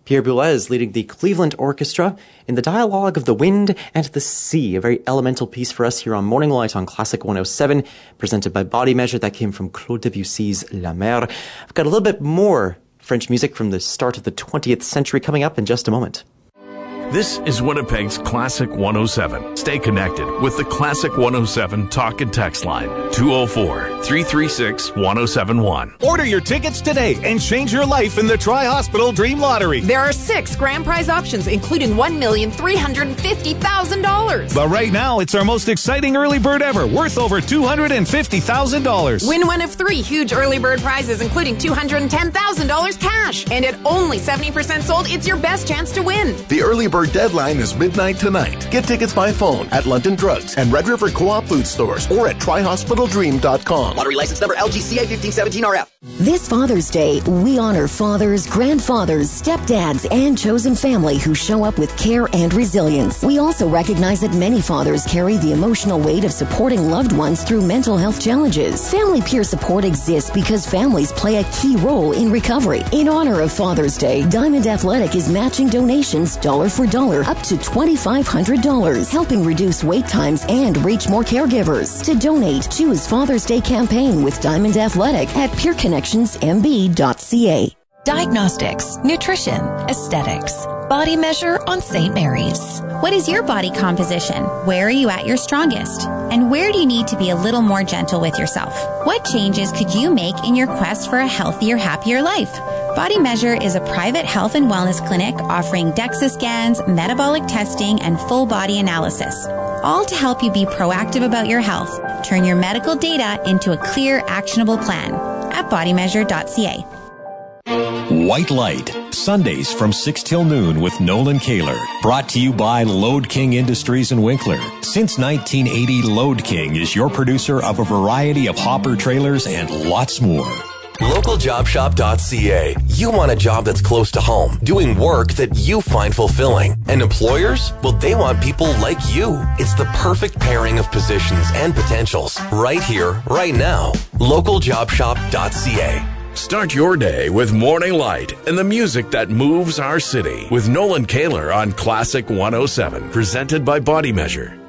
Pierre Boulez leading the Cleveland Orchestra in the Dialogue of the Wind and the Sea, a very elemental piece for us here on Morning Light on Classic 107, presented by Body Measure. That came from Claude Debussy's La Mer. I've got a little bit more French music from the start of the 20th century coming up in just a moment. This is Winnipeg's Classic 107. Stay connected with the Classic 107 talk and text line, 204-336-1071. Order your tickets today and change your life in the Tri-Hospital Dream Lottery. There are 6 grand prize options, including $1,350,000. But right now, it's our most exciting early bird ever, worth over $250,000. Win one of 3 huge early bird prizes, including $210,000 cash. And at only 70% sold, it's your best chance to win. The early bird deadline is midnight tonight. Get tickets by phone at London Drugs and Red River Co-op food stores or at TriHospitalDream.com. Lottery license number LGCA 1517RF. This Father's Day, we honor fathers, grandfathers, stepdads, and chosen family who show up with care and resilience. We also recognize that many fathers carry the emotional weight of supporting loved ones through mental health challenges. Family peer support exists because families play a key role in recovery. In honor of Father's Day, Diamond Athletic is matching donations dollar for dollar up to $2,500, helping reduce wait times and reach more caregivers. To donate, choose Father's Day campaign with Diamond Athletic at peerconnectionsmb.ca. Diagnostics, nutrition, aesthetics. Body Measure on St. Mary's. What is your body composition? Where are you at your strongest? And where do you need to be a little more gentle with yourself? What changes could you make in your quest for a healthier, happier life? Body Measure is a private health and wellness clinic offering DEXA scans, metabolic testing, and full body analysis. All to help you be proactive about your health. Turn your medical data into a clear, actionable plan at bodymeasure.ca. White Light, Sundays from 6 till noon with Nolan Kaler. Brought to you by Load King Industries in Winkler. Since 1980, Load King is your producer of a variety of hopper trailers and lots more. LocalJobShop.ca. You want a job that's close to home, doing work that you find fulfilling. And employers? Well, they want people like you. It's the perfect pairing of positions and potentials. Right here, right now. LocalJobShop.ca. Start your day with Morning Light and the music that moves our city with Nolan Kaler on Classic 107, presented by Body Measure.